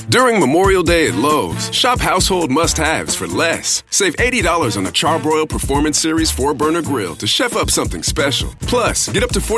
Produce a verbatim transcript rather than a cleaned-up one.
During Memorial Day at Lowe's, shop household must-haves for less. Save eighty dollars on a Charbroil Performance Series four burner grill to chef up something special. Plus, get up to forty